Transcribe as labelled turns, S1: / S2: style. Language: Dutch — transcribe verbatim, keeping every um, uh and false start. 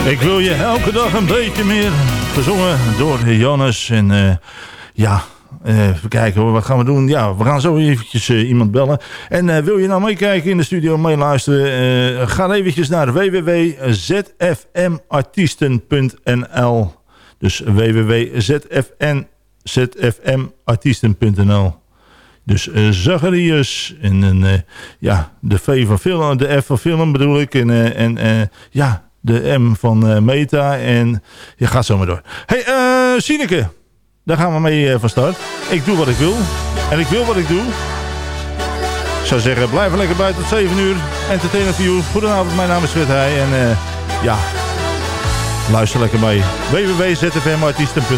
S1: Ik wil je elke dag een beetje meer. Gezongen door Jannes. En uh, ja, uh, even kijken hoor, wat gaan we doen? Ja, we gaan zo eventjes uh, iemand bellen. En uh, wil je nou meekijken in de studio, meeluisteren? Uh, ga eventjes naar w w w punt z f m artiesten punt n l. Dus w w w punt z f m artiesten punt n l. Dus uh, Zacharias en uh, ja, de V van film, de F van film bedoel ik. En, uh, en uh, ja, de M van uh, Meta. En je gaat zo maar door. Hey, uh, Sineke. Daar gaan we mee uh, van start. Ik doe wat ik wil. En ik wil wat ik doe. Ik zou zeggen, blijf lekker bij tot zeven uur. Entertainment for you. Goedenavond, mijn naam is Fred Heij. En uh, ja, luister lekker mee. w w w punt z f m artiesten punt n l